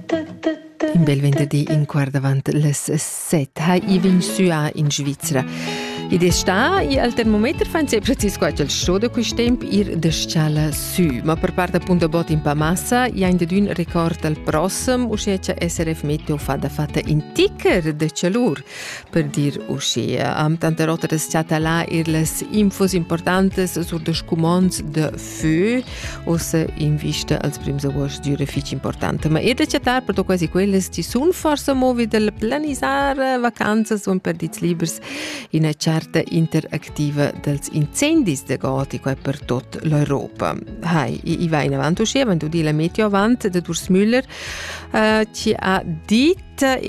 In bel venerdì in quart davant les 7. Hai I vin sua in Svizzera. I d'esta I al termometer fan sempre precis quel show de quist temp ir d'scala su. Ma per part appunto bot in pa massa, I ha in dedun record al prossem usceccia SRF Meteo fatta in ticker de calur per dir uscia. Am tanta rota de stata là les infos importantes sur de scumons de feu o se in vista als prims agost dure fic importante. Ma de chatar per to quasi quelles ci sun forse movi del planisar vacanzas o per dits libers in a certa interactiva dels incendis de goti qua per tot l'Europa. Hai, I va in avanti uscire, wenn du di la meteo avanti de Urs Müller ci ha dit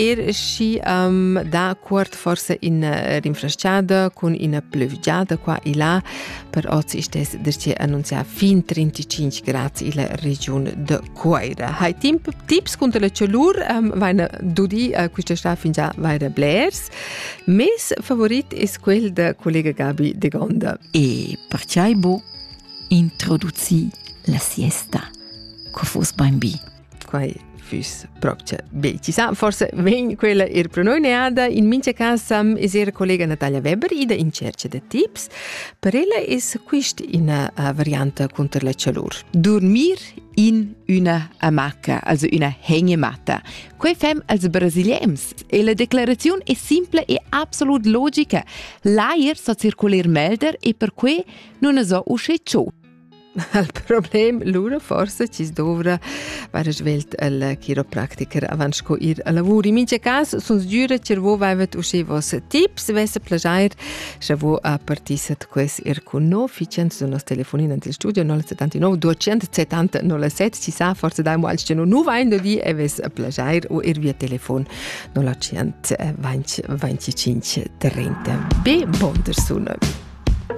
sci da quart forse in rinfresciada con in pluvgiada qua e là per oggi istes derci annunzia fin 35 gradi in la regione de Coira. Hai tips contro la calur vaina dudi questa sta fin già vaira blers. Mes favorit es quel de collega Gabi de Gonda. E perciai bo introduci la siesta co fos bambi. Quai fus proprio be. Ci sa forse ven quella per noi neada in mince casa es era collega Natalia Weber ida in cerca de tips. Per ella es quist in variante contro la calur. Dormir in una hamaca, also una hängematta. Quei fem als brasiliens. E la declarazione è simple e absolut logica. L'aer so circuler melder e per quei non so usce ciò. Il problem lura forse ci dovra vara svelt al chiropractiker avans co ir a lavur. In mince cas sunt giura cervo vaivet usce vos tips, vesse plagiair cervo a partisat quest ir con no ficient su nos telefonin antil studio 979 270 07 ci sa forse dai mo alce no nu vain do di e ves plagiair o ir via telefon 920 25 30. Be bon der sunna.